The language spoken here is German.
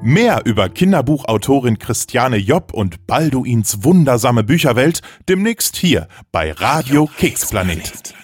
Mehr über Kinderbuchautorin Christiane Jopp und Balduins wundersame Bücherwelt demnächst hier bei Radio Keksplanet.